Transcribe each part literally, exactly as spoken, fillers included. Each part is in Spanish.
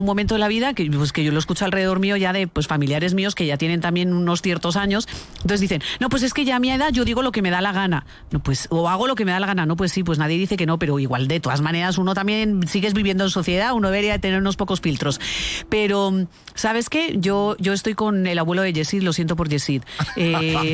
un momento de la vida que, pues, que yo lo escucho alrededor mío ya de pues familiares míos que ya tienen también unos ciertos años, entonces dicen, no, pues es que ya a mi edad yo digo lo que me da la gana, no, pues, o hago lo que me da la gana, no, pues sí, pues nadie dice que no, pero igual de todas maneras uno también sigues viviendo en sociedad, uno debería tener unos pocos filtros, pero ¿sabes qué? Yo, yo estoy con el abuelo de Yesid, lo siento por Yesid, eh,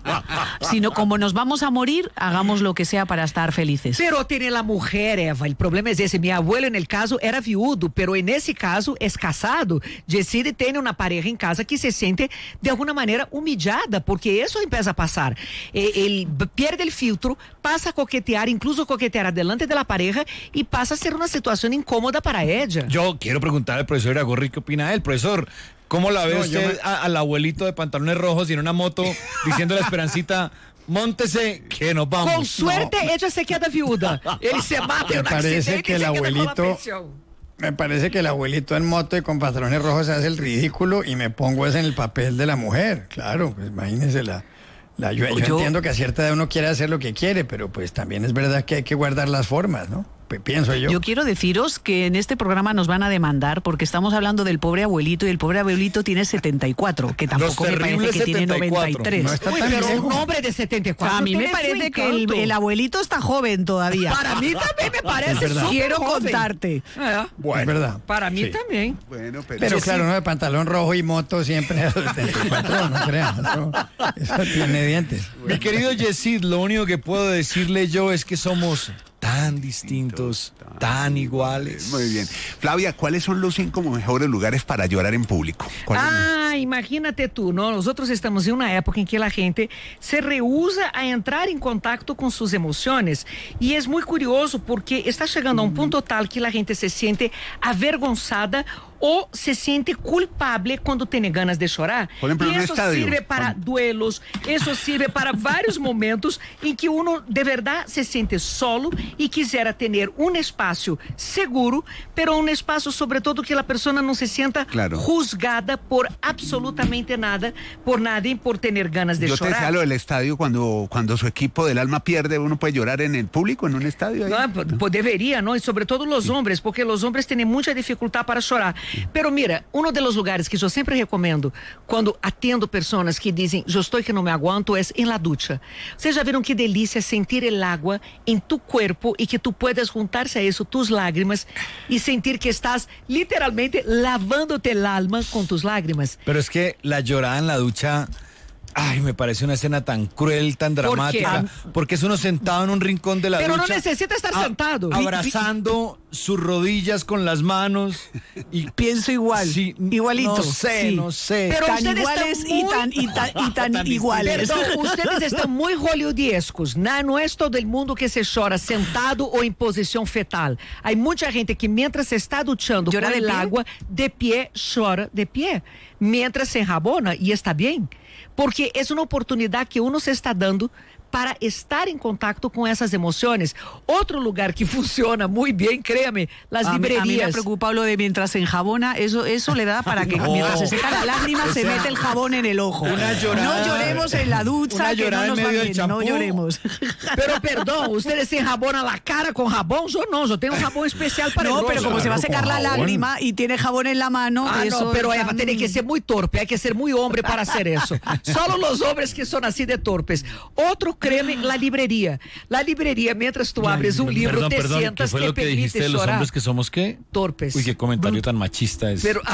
sino como nos vamos a morir, hagamos lo que sea para estar felices. Pero tiene la mujer, Eva, el problema es ese, mi abuelo en el caso era viudo, pero en ese caso es casado, decide tener una pareja en casa que se siente de alguna manera humillada, porque eso empieza a pasar. Eh, él pierde el filtro, pasa a coquetear, incluso coquetear adelante de la pareja y pasa a ser una situación incómoda para ella. Yo quiero preguntar al profesor Iragorri qué opina él. Profesor, ¿cómo la ve No, usted yo me- a- al abuelito de pantalones rojos y en una moto diciendo a la Esperancita, móntese que nos vamos? Con suerte ella se queda viuda, él se mata en Me un parece accidente que y el se queda con la abuelito- pensión. Me parece que el abuelito en moto y con pantalones rojos hace el ridículo y me pongo es en el papel de la mujer. Claro, pues imagínese la... la yo, yo Yo- entiendo que a cierta edad uno quiere hacer lo que quiere, pero pues también es verdad que hay que guardar las formas, ¿no? Pues pienso yo. Yo quiero deciros que en este programa nos van a demandar porque estamos hablando del pobre abuelito y el pobre abuelito tiene setenta y cuatro, que tampoco me parece terribles que tiene setenta y cuatro. noventa y tres. No está Uy, tan pero viejo. un hombre de setenta y O cuatro sea, a mí me tiene su parece que el, encanto. el abuelito está joven todavía. Para mí también me parece verdad. súper Quiero joven. contarte. Eh, Es verdad. Para mí Sí. también. Bueno, pero, Pero sí, claro, uno de pantalón rojo y moto siempre a los setenta y cuatro, no creas. Eso, eso tiene dientes. Mi querido Yesid, lo único que puedo decirle yo es que somos tan distintos, tan iguales. muy bien. Flavia, ¿cuáles son los cinco mejores lugares para llorar en público? ¿Cuáles? Ah, imagínate tú, ¿no? Nosotros estamos en una época en que la gente se rehúsa a entrar en contacto con sus emociones. Y es muy curioso porque está llegando a un punto tal que la gente se siente avergonzada o se siente culpable cuando tiene ganas de chorar. Por ejemplo, y en un eso estadio. sirve para duelos, eso sirve para vários momentos em que uno de verdade se siente solo e quisiera ter um espaço seguro, pero um espaço sobretudo que a pessoa não se sienta Claro. juzgada por absolutamente nada, por nadie, por ter ganas de Yo te decía chorar. lo del estadio, cuando, cuando su equipo del alma pierde, uno puede llorar en el público, en un estadio. ahí. Não, po- po- deveria, não? E sobretudo os homens, porque os homens têm muita dificuldade para chorar. Pero mira, um dos lugares que eu sempre recomendo quando atendo pessoas que dizem, eu estou que não me aguanto, é em la ducha. Vocês já viram que delícia sentir el agua em tu cuerpo e que tu puedes juntar-se a isso tus lágrimas e sentir que estás literalmente lavándote el alma com tus lágrimas? Pero es que la llorada en la ducha, ay, me parece una escena tan cruel, tan dramática, porque es uno sentado en un rincón de la Pero no ducha. necesita estar a- sentado. Abrazando sus rodillas con las manos y Pienso igual, sí, igualito. No sé, sí. no sé. Pero tan ustedes iguales están y muy- tan, y tan, y tan Tan iguales. Perdão, ustedes estão muito hollywoodiescos, né? Não é todo mundo que se chora sentado ou em posição fetal. Há muita gente que, mientras se está duchando Llora com de el pie? agua, de pie, chora de pie. Mientras se enjabona e está bem. Porque é uma oportunidade que uno se está dando para estar em contato com essas emoções. Outro lugar que funciona muito bem, créame, las A mí, a mí me ha librerías. preocupado lo de mientras se enjabona, eso, eso le da para que No. mientras se seca la lágrima O se sea, mete el jabón en el ojo. una llorada- no lloremos en la ducha, una que llorada no en nos va medio del bien, no champú. lloremos. Pero perdão, ustedes se enjabonan la cara com jabón? Yo no, yo tengo un jabón especial para el No, pero rostro. como se va a secar la Con jabón. lágrima y tiene jabón en la mano, Ah, eso no, pero está- Eva, tiene que ser muy torpe, hay que ser muy hombre para hacer eso. Solo los hombres que son así de torpes. Otro creme, la librería. La librería, mientras tú abres un libro, Perdón, te perdón, ¿qué sientas fue que lo que permite dijiste de los llorar. hombres que somos qué? Torpes. Uy, qué comentario tan machista es. Pero,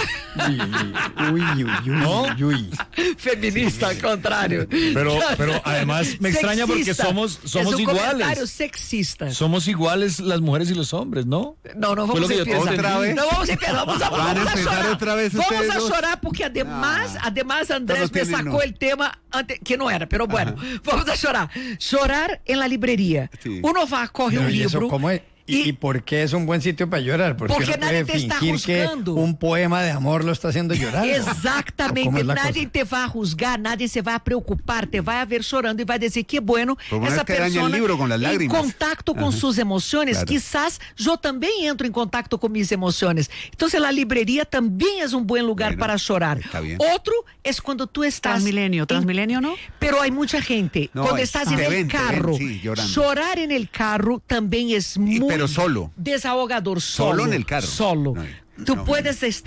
Uy, uy, uy, ¿No? uy, uy. feminista, al contrario. Pero, pero además me extraña porque Sexista. somos, Es somos un comentario iguales. sexista. Somos iguales las mujeres y los hombres, ¿no? No, no Fue lo vamos que a yo te empezar. entendí. No vamos a empezar, vamos a, Van a vamos a empezar chorar. otra vez Vamos ustedes a dos. chorar porque además, Ah. además Andrés Todos me tienen sacó no. el tema ante- que no era, pero bueno, vamos a chorar. Chorar en la librería. Sí. Uno va, coge Pero, un ¿y eso libro. cómo es? ¿Y, y- y por qué es un buen sitio para llorar? Porque, Porque uno nadie puede te está fingir que juzgando. un poema de amor lo está haciendo llorar. ¿O cómo Exatamente, es la nadie cosa? te va a juzgar, nadie se va a preocupar, te va a ver chorando y va a decir que bueno, Por una esa vez que daña el persona libro con las en lágrimas. contacto con Ajá. sus emociones. Claro. Quizás yo también entro en contacto con mis emociones. Entonces la librería también es un buen lugar Bueno, para chorar. está bien. Otro es cuando tú estás... Transmilenio, en- Transmilenio, ¿no? Pero hay mucha gente, No, cuando es- estás te en el ven, te ven, carro, sí, llorando. llorar en el carro también es Y- muy pero solo. desahogador. Solo, Solo en el carro. Solo. No. Tú No. puedes estar